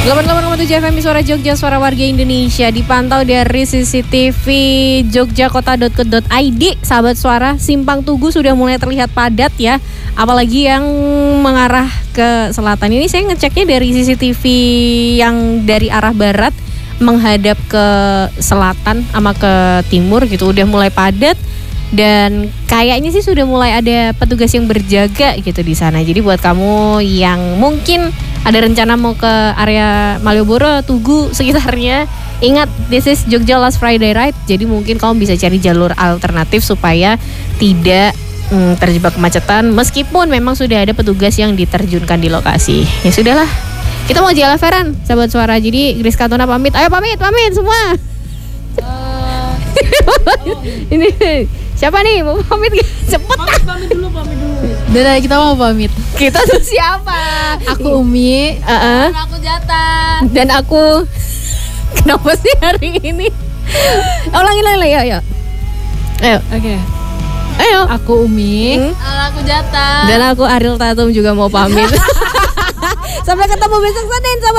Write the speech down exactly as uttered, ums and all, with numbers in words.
delapan puluh delapan koma tujuh F M Suara Jogja, suara warga Indonesia. Dipantau dari C C T V jogjakota dot co dot i d. Sahabat Suara, Simpang Tugu sudah mulai terlihat padat ya. Apalagi yang mengarah ke selatan. Ini saya ngeceknya dari C C T V yang dari arah barat menghadap ke selatan sama ke timur gitu. Udah mulai padat. Dan kayaknya sih sudah mulai ada petugas yang berjaga gitu di sana. Jadi buat kamu yang mungkin ada rencana mau ke area Malioboro, Tugu sekitarnya, ingat this is Jogja Last Friday Ride. Jadi mungkin kamu bisa cari jalur alternatif supaya tidak hmm, terjebak kemacetan. Meskipun memang sudah ada petugas yang diterjunkan di lokasi. Ya sudahlah, kita mau jalan Feran, sahabat Suara. Jadi Grace Katuna pamit. Ayo pamit, pamit semua. Uh, oh. Ini siapa nih mau pamit? Cepet pamit, pamit dulu, pamit dulu. Dan kita mau pamit. Kita tuh siapa? Aku Umi, uh-uh. Dan aku Jata. Dan aku. Kenapa sih hari ini? Ulangi lagi, ayo, ayo. Ayo. Oke. Okay. Ayo. Aku Umi. Hmm? Aku Jata. Dan aku Ariel Tatum juga mau pamit. Sampai ketemu besok Senin.